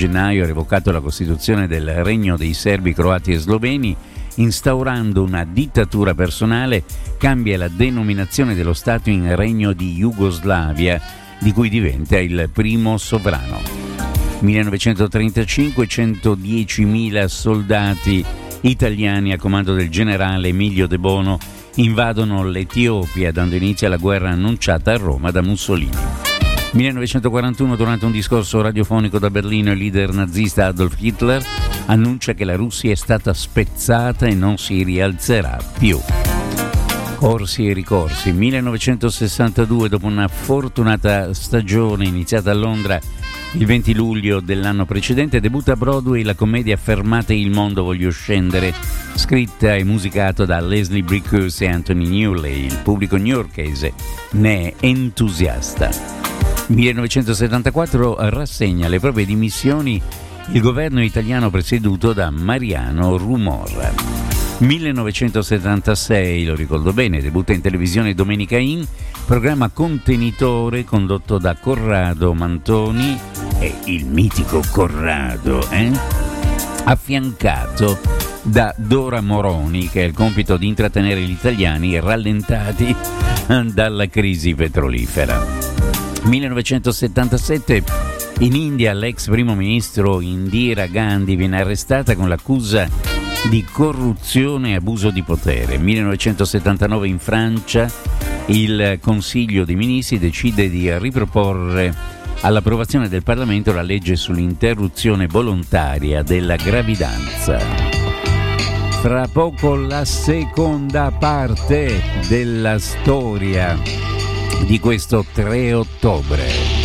gennaio ha revocato la Costituzione del Regno dei Serbi, Croati e Sloveni, instaurando una dittatura personale. Cambia la denominazione dello Stato in Regno di Jugoslavia, di cui diventa il primo sovrano. 1935, 110.000 soldati italiani a comando del generale Emilio De Bono invadono l'Etiopia, dando inizio alla guerra annunciata a Roma da Mussolini. 1941, durante un discorso radiofonico da Berlino, il leader nazista Adolf Hitler annuncia che la Russia è stata spezzata e non si rialzerà più. Corsi e ricorsi. 1962, dopo una fortunata stagione iniziata a Londra il 20 luglio dell'anno precedente, debutta a Broadway la commedia Fermate il mondo, voglio scendere, scritta e musicato da Leslie Bricusse e Anthony Newley. Il pubblico newyorkese ne è entusiasta. 1974 rassegna le proprie dimissioni il governo italiano presieduto da Mariano Rumor. 1976, lo ricordo bene, debutta in televisione Domenica In, programma contenitore condotto da Corrado Mantoni e il mitico Corrado, affiancato da Dora Moroni, che ha il compito di intrattenere gli italiani rallentati dalla crisi petrolifera. 1977, in India l'ex primo ministro Indira Gandhi viene arrestata con l'accusa di corruzione e abuso di potere. 1979, in Francia il Consiglio dei Ministri decide di riproporre all'approvazione del Parlamento la legge sull'interruzione volontaria della gravidanza. Fra poco la seconda parte della storia di questo 3 ottobre.